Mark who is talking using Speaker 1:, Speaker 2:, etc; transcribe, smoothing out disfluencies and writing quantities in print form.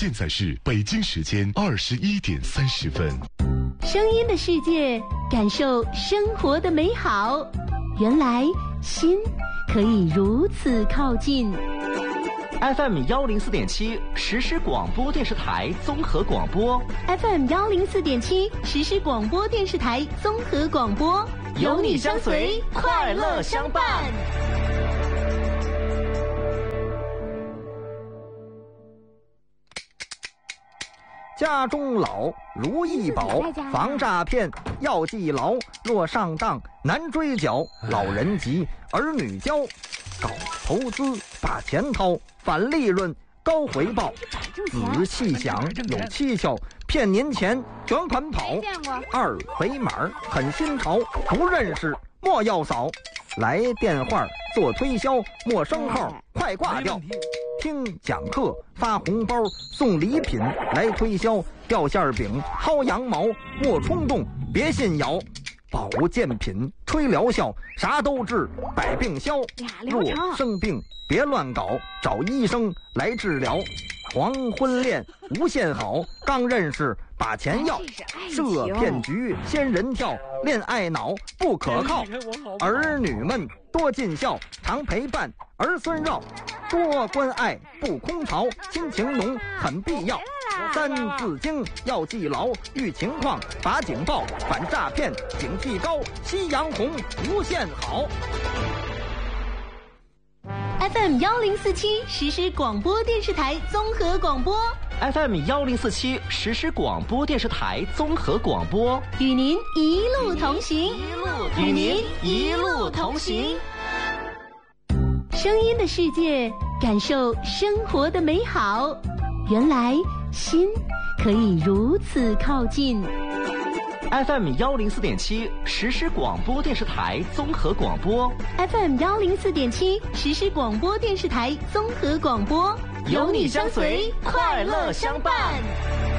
Speaker 1: 现在是北京时间21:30。
Speaker 2: 声音的世界，感受生活的美好。原来心可以如此靠近。
Speaker 3: FM 104.7实时广播电视台综合广播。
Speaker 2: FM 104.7实时广播电视台综合广播，
Speaker 3: 有你相随，快乐相伴。
Speaker 4: 家中老如意宝，防诈骗要记牢。若上当难追缴，老人急儿女教。搞投资把钱掏，返利润高回报。仔细想有蹊跷，骗您钱卷款跑。二维码很新潮，不认识莫要扫。来电话做推销，陌生号快挂掉。听讲课发红包送礼品，来推销掉馅饼薅羊毛，莫冲动别信谣。保健品吹疗效，啥都治百病消。若生病别乱搞，找医生来治疗。黄昏恋无限好，刚认识把钱要。设骗局仙人跳，恋爱脑不可靠。儿女们多尽孝，常陪伴儿孙绕。多关爱不空巢，亲情浓很必要。三字经要记牢，遇情况把警报，反诈骗警惕高，夕阳红无限好。
Speaker 2: FM 1047实时广播电视台综合广播。
Speaker 3: FM 1047实时广播电视台综合广播，
Speaker 2: 与您一路同行，
Speaker 3: 与您一路同行。
Speaker 2: 声音的世界，感受生活的美好。原来心可以如此靠近。
Speaker 3: FM 104.7实时广播电视台综合广播。
Speaker 2: FM 104.7实时广播电视台综合广播，
Speaker 3: 有你相随，快乐相伴。